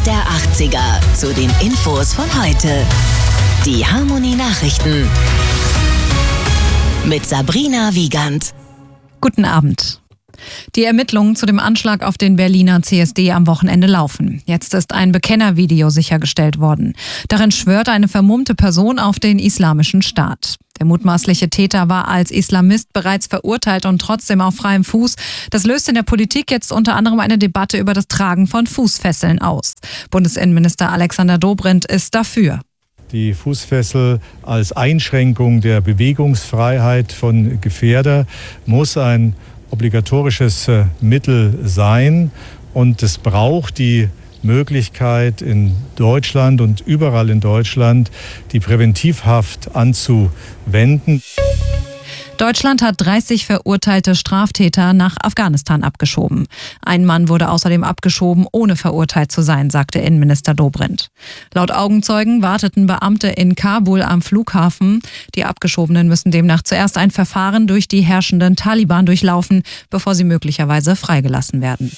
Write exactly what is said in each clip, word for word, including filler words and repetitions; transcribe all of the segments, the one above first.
der achtziger zu den Infos von heute. Die Harmony Nachrichten mit Sabrina Wiegand. Guten Abend. Die Ermittlungen zu dem Anschlag auf den Berliner C S D am Wochenende laufen. Jetzt ist ein Bekennervideo sichergestellt worden. Darin schwört eine vermummte Person auf den Islamischen Staat. Der mutmaßliche Täter war als Islamist bereits verurteilt und trotzdem auf freiem Fuß. Das löst in der Politik jetzt unter anderem eine Debatte über das Tragen von Fußfesseln aus. Bundesinnenminister Alexander Dobrindt ist dafür. Die Fußfessel als Einschränkung der Bewegungsfreiheit von Gefährder muss ein obligatorisches Mittel sein. Und es braucht die Möglichkeit in Deutschland und überall in Deutschland die Präventivhaft anzuwenden. Deutschland hat dreißig verurteilte Straftäter nach Afghanistan abgeschoben. Ein Mann wurde außerdem abgeschoben, ohne verurteilt zu sein, sagte Innenminister Dobrindt. Laut Augenzeugen warteten Beamte in Kabul am Flughafen. Die Abgeschobenen müssen demnach zuerst ein Verfahren durch die herrschenden Taliban durchlaufen, bevor sie möglicherweise freigelassen werden.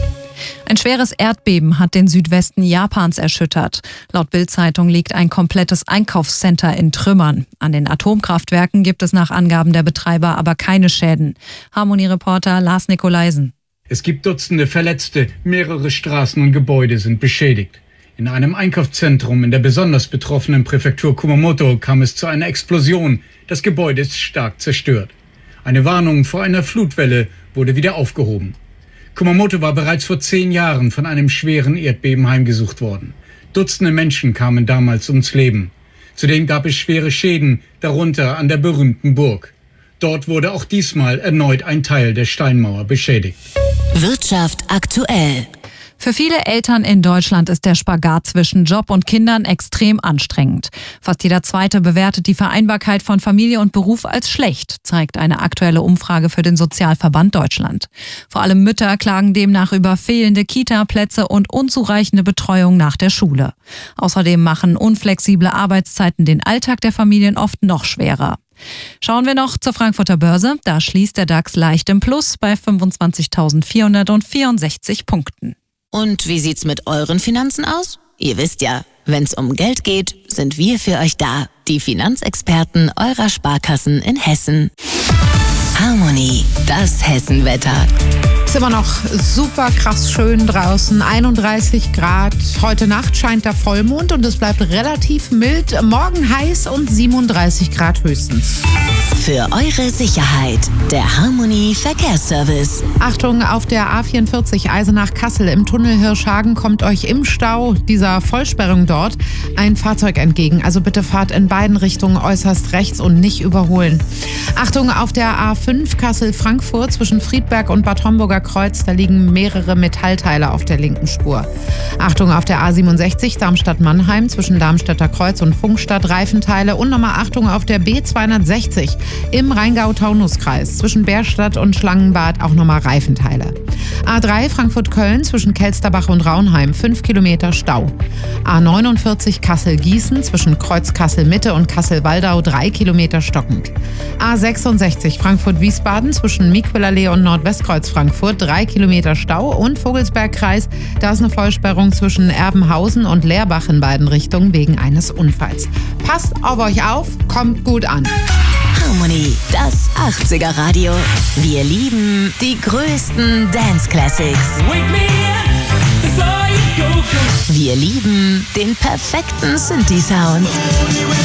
Ein schweres Erdbeben hat den Südwesten Japans erschüttert. Laut Bild-Zeitung liegt ein komplettes Einkaufscenter in Trümmern. An den Atomkraftwerken gibt es nach Angaben der Betreiber aber keine Schäden. Harmony-Reporter Lars Nikolaisen. Es gibt Dutzende Verletzte, mehrere Straßen und Gebäude sind beschädigt. In einem Einkaufszentrum in der besonders betroffenen Präfektur Kumamoto kam es zu einer Explosion. Das Gebäude ist stark zerstört. Eine Warnung vor einer Flutwelle wurde wieder aufgehoben. Kumamoto war bereits vor zehn Jahren von einem schweren Erdbeben heimgesucht worden. Dutzende Menschen kamen damals ums Leben. Zudem gab es schwere Schäden, darunter an der berühmten Burg. Dort wurde auch diesmal erneut ein Teil der Steinmauer beschädigt. Wirtschaft aktuell. Für viele Eltern in Deutschland ist der Spagat zwischen Job und Kindern extrem anstrengend. Fast jeder Zweite bewertet die Vereinbarkeit von Familie und Beruf als schlecht, zeigt eine aktuelle Umfrage für den Sozialverband Deutschland. Vor allem Mütter klagen demnach über fehlende Kita-Plätze und unzureichende Betreuung nach der Schule. Außerdem machen unflexible Arbeitszeiten den Alltag der Familien oft noch schwerer. Schauen wir noch zur Frankfurter Börse. Da schließt der DAX leicht im Plus bei fünfundzwanzigtausendvierhundertvierundsechzig Punkten. Und wie sieht's mit euren Finanzen aus? Ihr wisst ja, wenn's um Geld geht, sind wir für euch da. Die Finanzexperten eurer Sparkassen in Hessen. Harmony, das Hessenwetter. Ist immer noch super krass schön draußen, einunddreißig Grad. Heute Nacht scheint der Vollmond und es bleibt relativ mild. Morgen heiß und siebenunddreißig Grad höchstens. Für eure Sicherheit, der Harmony Verkehrsservice. Achtung, auf der A vierundvierzig Eisenach-Kassel im Tunnel Hirschhagen kommt euch im Stau dieser Vollsperrung dort ein Fahrzeug entgegen. Also bitte fahrt in beiden Richtungen äußerst rechts und nicht überholen. Achtung, auf der A fünf Kassel-Frankfurt zwischen Friedberg und Bad Homburger Kreuz, da liegen mehrere Metallteile auf der linken Spur. Achtung, auf der A siebenundsechzig Darmstadt-Mannheim zwischen Darmstädter Kreuz und Funkstadt Reifenteile und nochmal Achtung auf der B zweihundertsechzig im Rheingau-Taunus-Kreis zwischen Bärstadt und Schlangenbad auch nochmal Reifenteile. A drei Frankfurt-Köln zwischen Kelsterbach und Raunheim, fünf Kilometer Stau. A neunundvierzig Kassel-Gießen zwischen Kreuz-Kassel-Mitte und Kassel-Waldau, drei Kilometer stockend. A sechsundsechzig Frankfurt-Wiesbaden zwischen Miquelallee und Nordwestkreuz Frankfurt, drei Kilometer Stau und Vogelsbergkreis, da ist eine Vollsperrung zwischen Erbenhausen und Leerbach in beiden Richtungen wegen eines Unfalls. Passt auf euch auf, kommt gut an. Harmony, das achtziger Radio. Wir lieben die größten Dance Classics. Wir lieben den perfekten Synthi-Sound.